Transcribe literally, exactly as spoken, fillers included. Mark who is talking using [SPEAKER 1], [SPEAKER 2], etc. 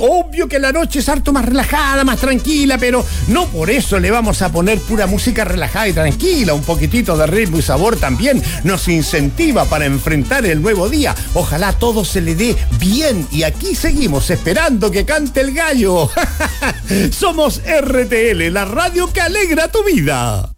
[SPEAKER 1] obvio que la noche es harto más relajada, más tranquila, pero no por eso le vamos a poner pura música relajada y tranquila. Un poquitito de ritmo y sabor también nos incentiva para enfrentar el nuevo día. Ojalá todo se le dé bien y aquí seguimos esperando que cante el gallo. Somos R T L, la radio que alegra tu vida.